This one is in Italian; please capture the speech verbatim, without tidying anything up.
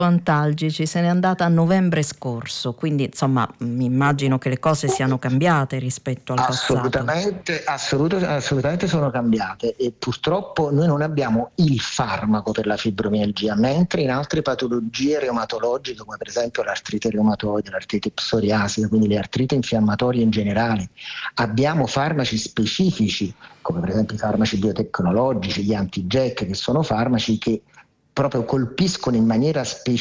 antalgici, se n'è andata a novembre scorso, quindi insomma mi immagino che le cose siano cambiate rispetto al assolutamente, passato. Assolutamente, assolutamente sono cambiate, e purtroppo noi non abbiamo il farmaco per la fibromialgia, mentre in altre patologie reumatologiche, come per esempio l'artrite reumatoide, l'artrite psoriasica, quindi le artriti infiammatorie in generale, abbiamo farmaci specifici, come per esempio i farmaci biotecnologici, gli anti-J A K, che sono farmaci che proprio colpiscono in maniera specifica